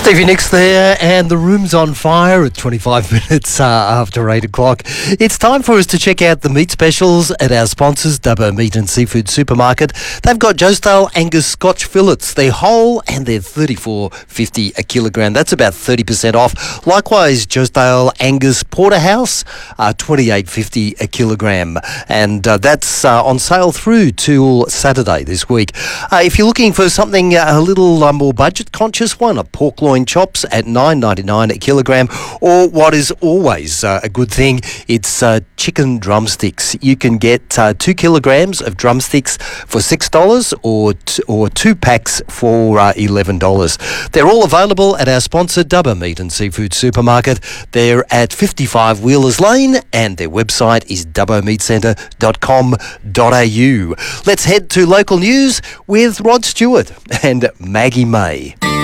Stevie Nicks there, and the room's on fire at 25 minutes after 8 o'clock. It's time for us to check out the meat specials at our sponsors, Dubbo Meat and Seafood Supermarket. They've got Joesdale Angus Scotch fillets. They're whole and they're $34.50 a kilogram. That's about 30% off. Likewise, Joesdale Angus Porterhouse, $28.50 a kilogram. And that's on sale through till Saturday this week. If you're looking for something a little more budget conscious, why not pork loin chops at $9.99 a kilogram, or what is always a good thing, it's chicken drumsticks. You can get 2 kilograms of drumsticks for $6 or 2 packs for $11. They're all available at our sponsor, Dubbo Meat and Seafood Supermarket. They're at 55 Wheelers Lane, and their website is dubbomeatcentre.com.au. Let's head to local news with Rod Stewart and Maggie May.